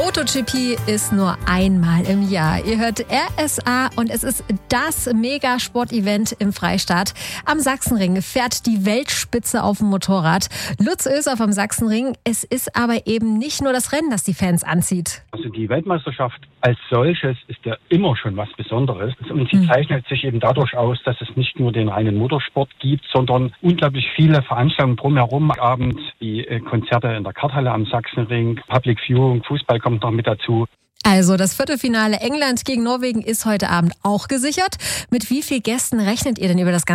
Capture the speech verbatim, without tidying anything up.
MotoGP ist nur einmal im Jahr. Ihr hört R S A und es ist das Megasport-Event im Freistaat. Am Sachsenring fährt die Weltspitze auf dem Motorrad. Lutz Oeser vom Sachsenring. Es ist aber eben nicht nur das Rennen, das die Fans anzieht. Also die Weltmeisterschaft als solches ist ja immer schon was Besonderes. Und sie zeichnet sich eben dadurch aus, dass es nicht nur den reinen Motorsport gibt, sondern unglaublich viele Veranstaltungen drumherum. Abend die Konzerte in der Karthalle am Sachsenring, Public Viewing, Fußball kommt noch mit dazu. Also das Viertelfinale England gegen Norwegen ist heute Abend auch gesichert. Mit wie vielen Gästen rechnet ihr denn über das ganze